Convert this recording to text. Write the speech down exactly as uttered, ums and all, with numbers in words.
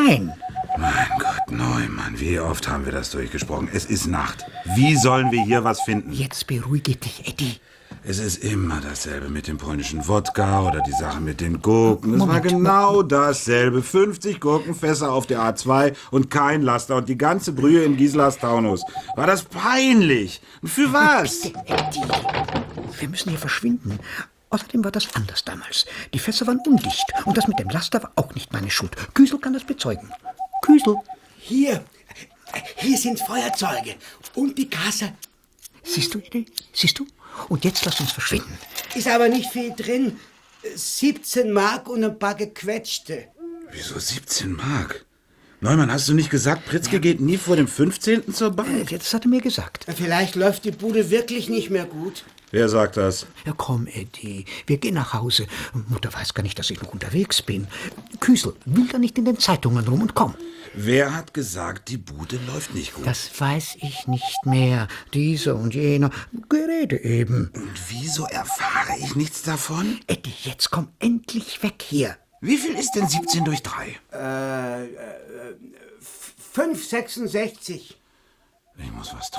Nein. Mein Gott, Neumann, wie oft haben wir das durchgesprochen? Es ist Nacht. Wie sollen wir hier was finden? Jetzt beruhige dich, Eddie. Es ist immer dasselbe mit dem polnischen Wodka oder die Sache mit den Gurken. Es war Moment, genau dasselbe. fünfzig Gurkenfässer auf der A zwei und kein Laster und die ganze Brühe in Giselas Taunus. War das peinlich? Und für was? Bitte, Eddie. Wir müssen hier verschwinden. Außerdem war das anders damals. Die Fässer waren undicht und das mit dem Laster war auch nicht meine Schuld. Küsel kann das bezeugen. Küsel. Hier, hier sind Feuerzeuge und die Kasse. Siehst du, Eddie? Siehst du? Und jetzt lass uns verschwinden. Ist aber nicht viel drin. siebzehn Mark und ein paar gequetschte. Wieso siebzehn Mark? Neumann, hast du nicht gesagt, Pritzke geht nie vor dem fünfzehnten zur Bank? Äh, das hat er mir gesagt. Vielleicht läuft die Bude wirklich nicht mehr gut. Wer sagt das? Ja, komm, Eddie. Wir gehen nach Hause. Mutter weiß gar nicht, dass ich noch unterwegs bin. Küsel, will da nicht in den Zeitungen rum und komm. Wer hat gesagt, die Bude läuft nicht gut? Das weiß ich nicht mehr. Dieser und jener. Gerede eben. Und wieso erfahre ich nichts davon? Eddie, jetzt komm endlich weg hier. Wie viel ist denn siebzehn durch drei? Äh, äh, fünf Komma sechsundsechzig. Ich muss was